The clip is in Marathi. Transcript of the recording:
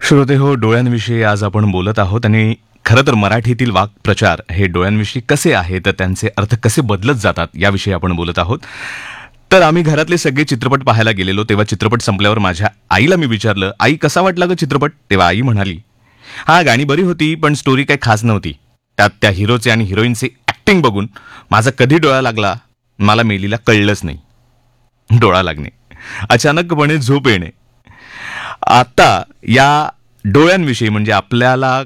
श्रोते हो, डोळ्यांविषयी आज आपण बोलत आहोत आणि खरं तर मराठीतील वाक्प्रचार हे डोळ्यांविषयी कसे आहेत, तर त्यांचे अर्थ कसे बदलत जातात याविषयी आपण बोलत आहोत. तर आम्ही घरातले सगळे चित्रपट पाहायला गेलेलो. तेव्हा चित्रपट संपल्यावर माझ्या आईला मी विचारलं, आई कसा वाटला ग चित्रपट? तेव्हा आई म्हणाली, हा गाणी बरी होती पण स्टोरी काही खास नव्हती. त्यात त्या हिरोचे आणि हिरोईनचे ऍक्टिंग बघून माझा कधी डोळा लागला मला मेलीला कळलंच नाही. डोळा लागणे, अचानकपणे झोप येणे. आता या डोळ्यांविषयी म्हणजे आपल्याला